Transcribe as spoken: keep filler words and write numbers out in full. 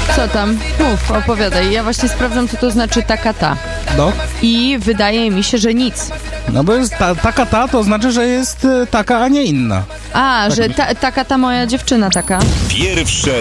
Co tam? Mów, opowiadaj. Ja właśnie sprawdzam, co to znaczy taka ta. No. I wydaje mi się, że nic. No bo jest ta, taka ta, to znaczy, że jest y, taka, a nie inna. A, Tak że mi- ta, taka ta moja dziewczyna taka. Pierwsze